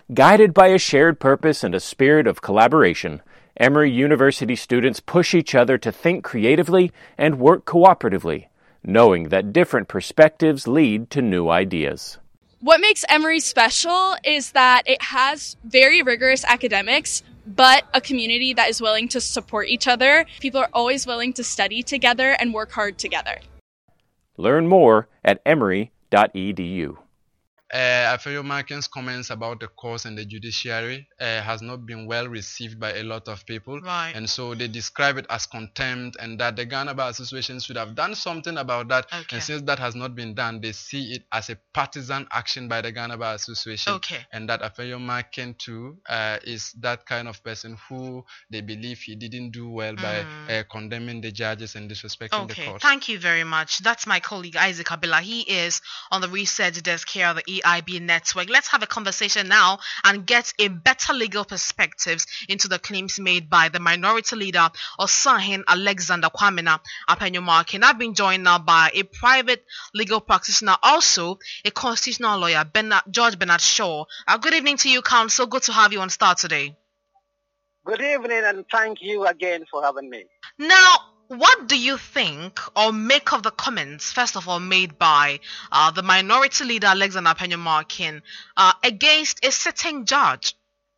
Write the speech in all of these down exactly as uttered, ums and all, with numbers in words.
Guided by a shared purpose and a spirit of collaboration, Emory University students push each other to think creatively and work cooperatively, knowing that different perspectives lead to new ideas. What makes Emory special is that it has very rigorous academics, but a community that is willing to support each other. People are always willing to study together and work hard together. Learn more at emory dot e d u. Uh, Afenyomarkin's comments about the courts and the judiciary uh, has not been well received by a lot of people, right. And so they describe it as contempt, and that the Ghana Bar Association should have done something about that. Okay. And since that has not been done, they see it as a partisan action by the Ghana Bar Association, okay. And that Afenyomarkin too uh, is that kind of person who they believe he didn't do well mm. by uh, condemning the judges and disrespecting okay. the court. Thank you very much. That's my colleague Isaac Abila. He is on the research desk here at the E I B network. Let's have a conversation now and get a better legal perspectives into the claims made by the minority leader Osahin Alexander Kwamena Afenyomarkin. I've been joined now by a private legal practitioner, also a constitutional lawyer, Bernard, George Bernard Shaw. Uh, good evening to you, counsel. Good to have you on Star today. Good evening, and thank you again for having me. Now, what do you think or make of the comments, first of all, made by uh, the minority leader Alexander Afenyomarkin uh, against a sitting judge?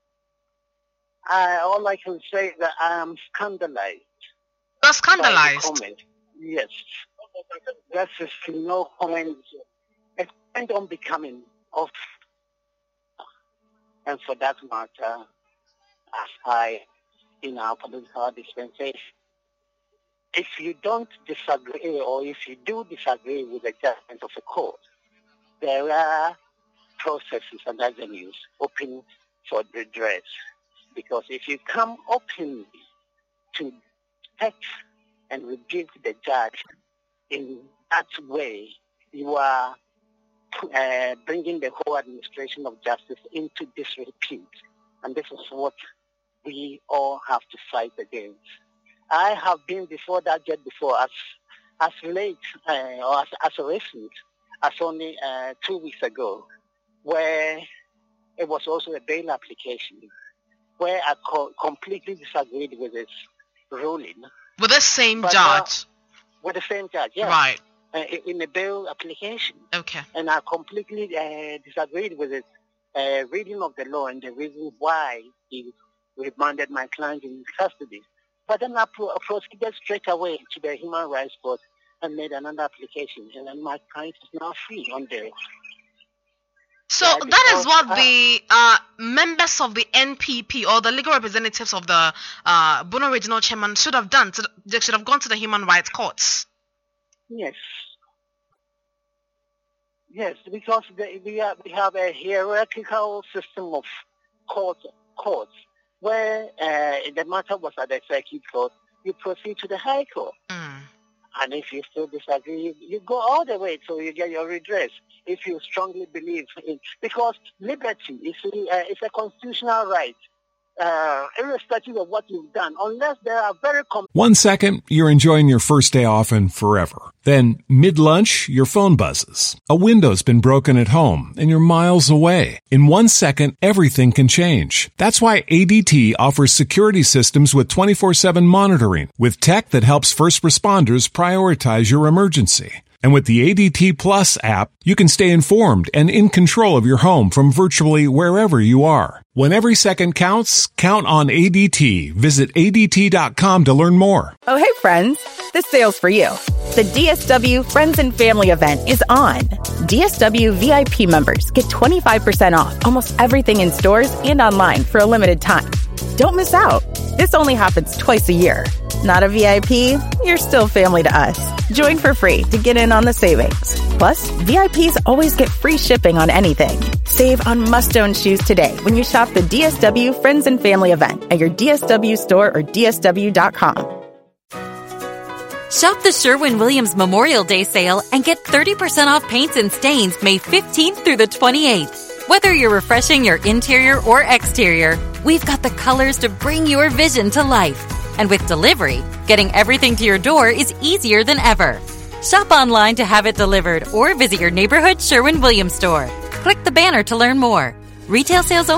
Uh, all I can say is that I am scandalized. You're scandalized? Comment. Yes. That is no comment. It's kind of unbecoming of, and for that matter, as I in our political dispensation. If you don't disagree, or if you do disagree with the judgment of a court, there are processes and avenues open for redress. Because if you come openly to text and rebuke the judge in that way, you are uh, bringing the whole administration of justice into disrepute. And this is what we all have to fight against. I have been before that judge before, as as late uh, or as, as recent as only uh, two weeks ago, where it was also a bail application, where I co- completely disagreed with his ruling. With the same but, judge? Uh, with the same judge, yes. Right. Uh, in a bail application. Okay. And I completely uh, disagreed with his uh, reading of the law and the reason why he remanded my client in custody. But then I pro- proceeded straight away to the Human Rights Court and made another application, and then my client is now free on bail. So yeah, that is what I, the uh, members of the N P P or the legal representatives of the uh, Bono Regional Chairman should have done. To the, they should have gone to the Human Rights Courts. Yes. Yes, because the, we, are, we have a hierarchical system of court, courts. Where uh, the matter was at the circuit court, you proceed to the high court. Mm. And if you still disagree, you go all the way till you get your redress, if you strongly believe in, because liberty is a, uh, is a constitutional right, uh, irrespective of what you've done, unless there are very... Com- One second, you're enjoying your first day off and forever. Then, mid-lunch, your phone buzzes. A window's been broken at home, and you're miles away. In one second, everything can change. That's why A D T offers security systems with twenty-four seven monitoring, with tech that helps first responders prioritize your emergency. And with the A D T Plus app, you can stay informed and in control of your home from virtually wherever you are. When every second counts, count on A D T. Visit A D T dot com to learn more. Oh, hey, friends. This sale's for you. The D S W Friends and Family event is on. D S W V I P members get twenty-five percent off almost everything in stores and online for a limited time. Don't miss out. This only happens twice a year. Not a V I P? You're still family to us. Join for free to get in on the savings. Plus, V I Ps always get free shipping on anything. Save on must-own shoes today when you shop the D S W Friends and Family event at your D S W store or D S W dot com. Shop the Sherwin-Williams Memorial Day sale and get thirty percent off paints and stains May fifteenth through the twenty-eighth. Whether you're refreshing your interior or exterior, we've got the colors to bring your vision to life. And with delivery, getting everything to your door is easier than ever. Shop online to have it delivered or visit your neighborhood Sherwin-Williams store. Click the banner to learn more. Retail sales only.